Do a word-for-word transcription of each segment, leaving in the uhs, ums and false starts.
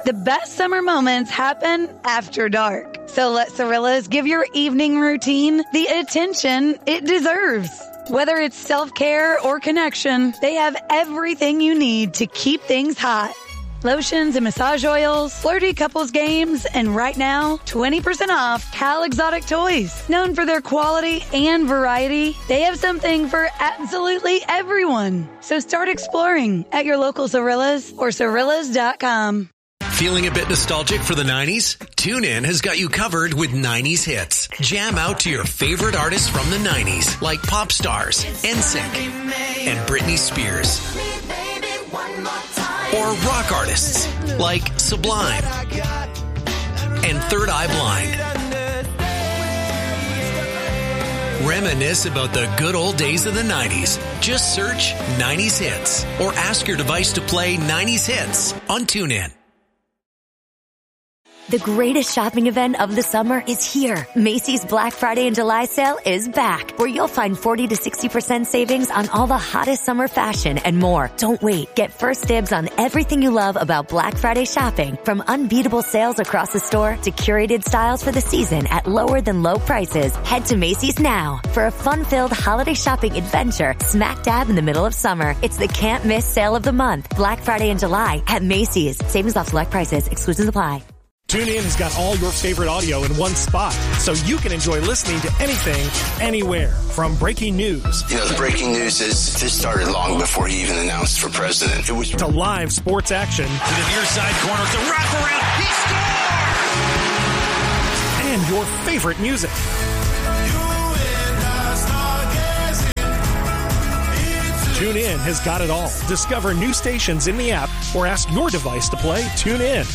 The best summer moments happen after dark. So let Cirillas give your evening routine the attention it deserves. Whether it's self-care or connection, they have everything you need to keep things hot. Lotions and massage oils, flirty couples games, and right now, twenty percent off Cal Exotic Toys. Known for their quality and variety, they have something for absolutely everyone. So start exploring at your local Cirillas or Cirillas dot com. Feeling a bit nostalgic for the nineties? TuneIn has got you covered with nineties hits. Jam out to your favorite artists from the nineties, like pop stars, N Sync, and Britney Spears. Or rock artists, like Sublime and Third Eye Blind. Reminisce about the good old days of the nineties. Just search nineties hits or ask your device to play nineties hits on TuneIn. The greatest shopping event of the summer is here. Macy's Black Friday and July sale is back, where you'll find forty to sixty percent savings on all the hottest summer fashion and more. Don't wait. Get first dibs on everything you love about Black Friday shopping, from unbeatable sales across the store to curated styles for the season at lower than low prices. Head to Macy's now for a fun-filled holiday shopping adventure smack dab in the middle of summer. It's the can't miss sale of the month. Black Friday and July at Macy's. Savings off select prices. Exclusions apply. TuneIn has got all your favorite audio in one spot, so you can enjoy listening to anything, anywhere. From breaking news. You know, the breaking news is this started long before he even announced for president. It was to live sports action. To the near side corner, to wrap around. He scores! And your favorite music. TuneIn has got it all. Discover new stations in the app or ask your device to play TuneIn.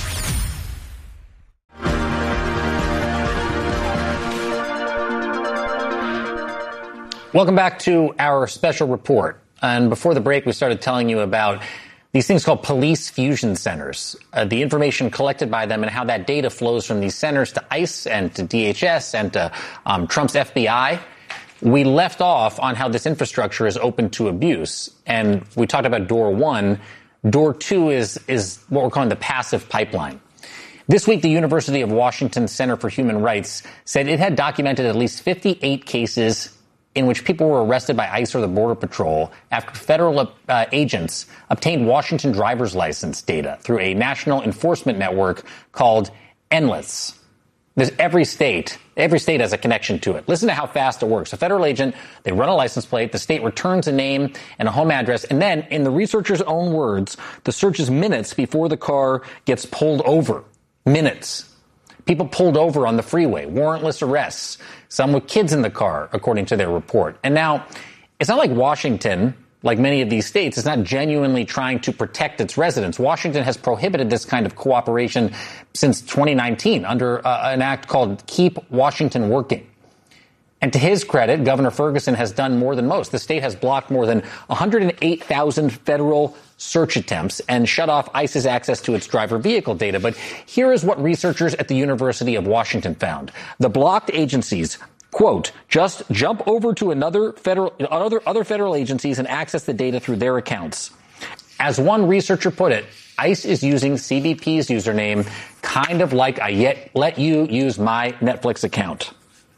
Welcome back to our special report. And before the break, we started telling you about these things called police fusion centers, uh, the information collected by them and how that data flows from these centers to ICE and to D H S and to um, Trump's F B I. We left off on how this infrastructure is open to abuse. And we talked about door one. Door two is, is what we're calling the passive pipeline. This week, the University of Washington Center for Human Rights said it had documented at least fifty-eight cases in which people were arrested by ICE or the Border Patrol after federal uh, agents obtained Washington driver's license data through a national enforcement network called NLIS. There's every state, every state has a connection to it. Listen to how fast it works. A federal agent, they run a license plate, the state returns a name and a home address, and then, in the researcher's own words, the search is minutes before the car gets pulled over. Minutes. People pulled over on the freeway, warrantless arrests, some with kids in the car, according to their report. And now, it's not like Washington, like many of these states, is not genuinely trying to protect its residents. Washington has prohibited this kind of cooperation since twenty nineteen under uh, an act called Keep Washington Working. And to his credit, Governor Ferguson has done more than most. The state has blocked more than one hundred eight thousand federal search attempts and shut off ICE's access to its driver vehicle data. But here is what researchers at the University of Washington found. The blocked agencies, quote, just jump over to another federal, other, other federal agencies and access the data through their accounts. As one researcher put it, ICE is using C B P's username kind of like I yet let you use my Netflix account.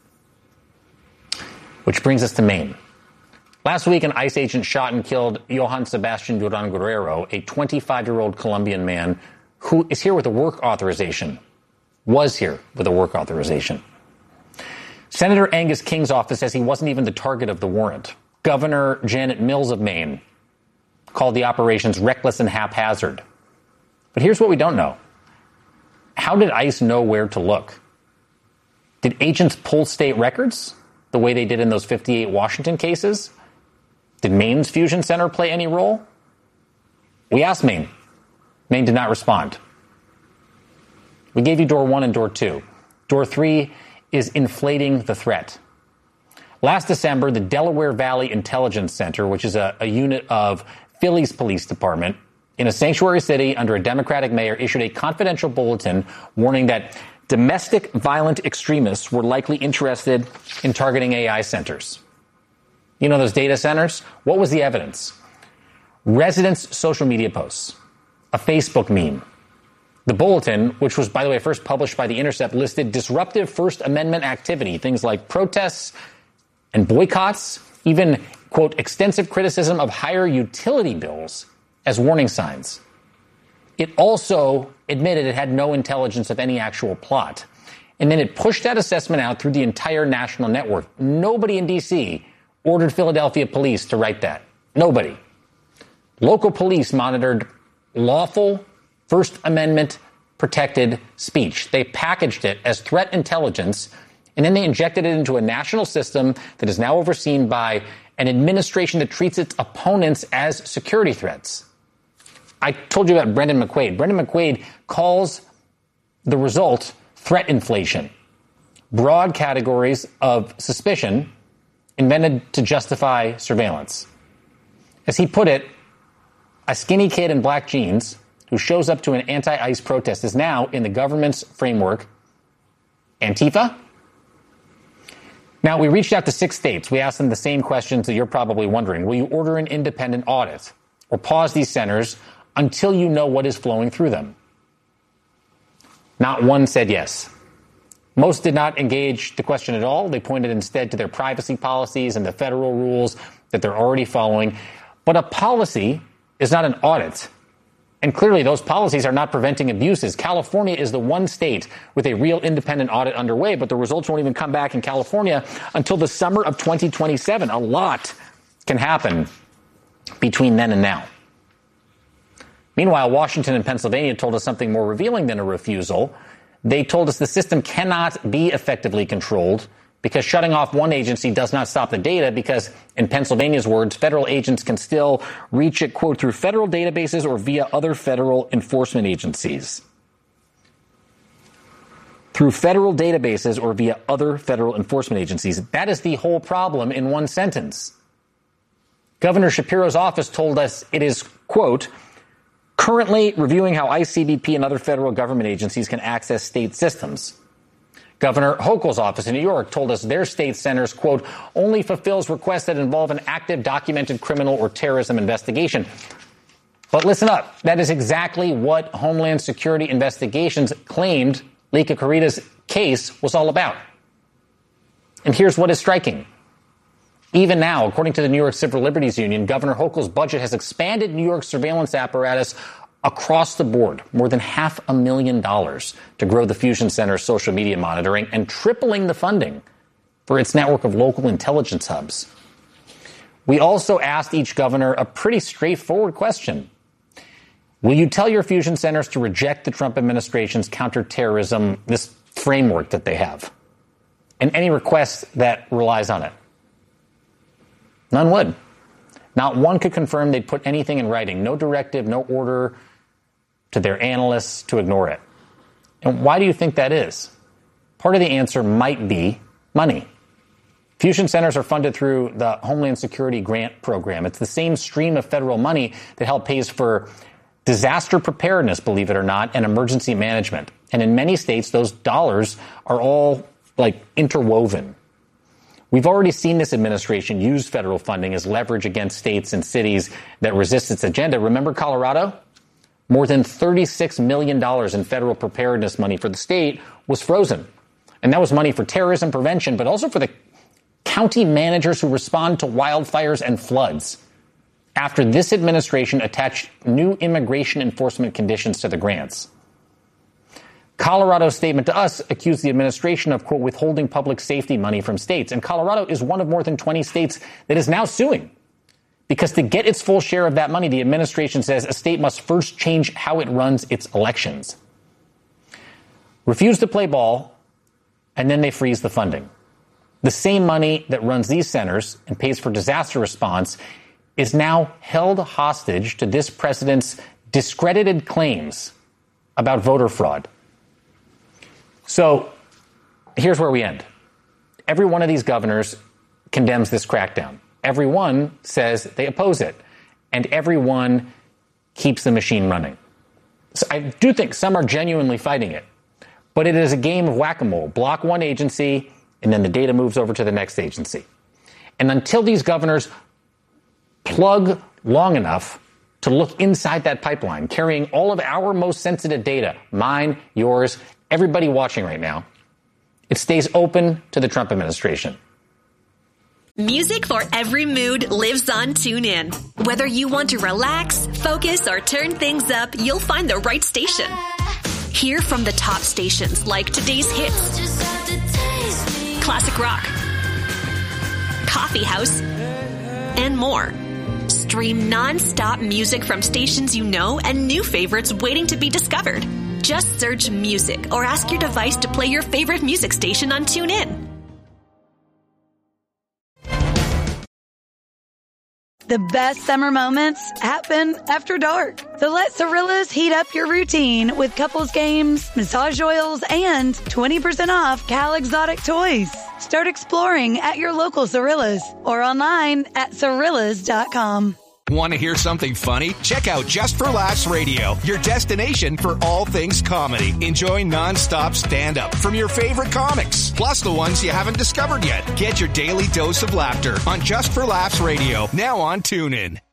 Which brings us to Maine. Last week, an ICE agent shot and killed Johann Sebastian Duran Guerrero, a twenty-five-year-old Colombian man who is here with a work authorization, was here with a work authorization. Senator Angus King's office says he wasn't even the target of the warrant. Governor Janet Mills of Maine called the operations reckless and haphazard. But here's what we don't know. How did ICE know where to look? Did agents pull state records the way they did in those fifty-eight Washington cases? Did Maine's Fusion Center play any role? We asked Maine. Maine did not respond. We gave you door one and door two. Door three is inflating the threat. Last December, the Delaware Valley Intelligence Center, which is a, a unit of Philly's police department, in a sanctuary city under a Democratic mayor, issued a confidential bulletin warning that domestic violent extremists were likely interested in targeting A I centers. You know those data centers? What was the evidence? Residents' social media posts, a Facebook meme, The bulletin, which was, by the way, first published by The Intercept, listed disruptive First Amendment activity, things like protests and boycotts, even, quote, extensive criticism of higher utility bills as warning signs. It also admitted it had no intelligence of any actual plot. And then it pushed that assessment out through the entire national network. Nobody in D C ordered Philadelphia police to write that. Nobody. Local police monitored lawful First Amendment protected speech. They packaged it as threat intelligence, and then they injected it into a national system that is now overseen by an administration that treats its opponents as security threats. I told you about Brendan McQuaid. Brendan McQuaid calls the result threat inflation. Broad categories of suspicion invented to justify surveillance. As he put it, a skinny kid in black jeans who shows up to an anti-ICE protest is now, in the government's framework, Antifa? Now, we reached out to six states. We asked them the same questions that you're probably wondering. Will you order an independent audit or pause these centers until you know what is flowing through them? Not one said yes. Most did not engage the question at all. They pointed instead to their privacy policies and the federal rules that they're already following. But a policy is not an audit. And clearly those policies are not preventing abuses. California is the one state with a real independent audit underway, but the results won't even come back in California until the summer of twenty twenty-seven. A lot can happen between then and now. Meanwhile, Washington and Pennsylvania told us something more revealing than a refusal. They told us the system cannot be effectively controlled because shutting off one agency does not stop the data because, in Pennsylvania's words, federal agents can still reach it, quote, through federal databases or via other federal enforcement agencies. Through federal databases or via other federal enforcement agencies. That is the whole problem in one sentence. Governor Shapiro's office told us it is, quote, currently reviewing how ICE, C B P, and other federal government agencies can access state systems. Governor Hochul's office in New York told us their state centers, quote, only fulfills requests that involve an active documented criminal or terrorism investigation. But listen up. That is exactly what Homeland Security Investigations claimed Lika Kurita's case was all about. And here's what is striking. Even now, according to the New York Civil Liberties Union, Governor Hochul's budget has expanded New York's surveillance apparatus across the board, more than half a million dollars to grow the Fusion Center's social media monitoring and tripling the funding for its network of local intelligence hubs. We also asked each governor a pretty straightforward question. Will you tell your Fusion Centers to reject the Trump administration's counterterrorism, this framework that they have, and any request that relies on it? None would. Not one could confirm they'd put anything in writing, no directive, no order to their analysts to ignore it. And why do you think that is? Part of the answer might be money. Fusion Centers are funded through the Homeland Security Grant Program. It's the same stream of federal money that help pays for disaster preparedness, believe it or not, and emergency management. And in many states, those dollars are all like interwoven. We've already seen this administration use federal funding as leverage against states and cities that resist its agenda. Remember Colorado? More than thirty-six million dollars in federal preparedness money for the state was frozen. And that was money for terrorism prevention, but also for the county managers who respond to wildfires and floods. After this administration attached new immigration enforcement conditions to the grants. Colorado's statement to us accused the administration of, quote, withholding public safety money from states. And Colorado is one of more than twenty states that is now suing. Because to get its full share of that money, the administration says a state must first change how it runs its elections. Refuse to play ball, and then they freeze the funding. The same money that runs these centers and pays for disaster response is now held hostage to this president's discredited claims about voter fraud. So here's where we end. Every one of these governors condemns this crackdown. Every one says they oppose it. And every one keeps the machine running. So I do think some are genuinely fighting it. But it is a game of whack-a-mole. Block one agency, and then the data moves over to the next agency. And until these governors plug long enough, to look inside that pipeline, carrying all of our most sensitive data, mine, yours, everybody watching right now. It stays open to the Trump administration. Music for every mood lives on TuneIn. Whether you want to relax, focus, or turn things up, you'll find the right station. Hear from the top stations like today's hits, classic rock, coffee house, and more. Stream non-stop music from stations you know and new favorites waiting to be discovered. Just search music or ask your device to play your favorite music station on TuneIn. The best summer moments happen after dark. So let Cirillas heat up your routine with couples games, massage oils, and twenty percent off Cal Exotic toys. Start exploring at your local Cirillas or online at Cirillas dot com. Want to hear something funny? Check out Just for Laughs Radio, your destination for all things comedy. Enjoy nonstop stand-up from your favorite comics, plus the ones you haven't discovered yet. Get your daily dose of laughter on Just for Laughs Radio, now on TuneIn.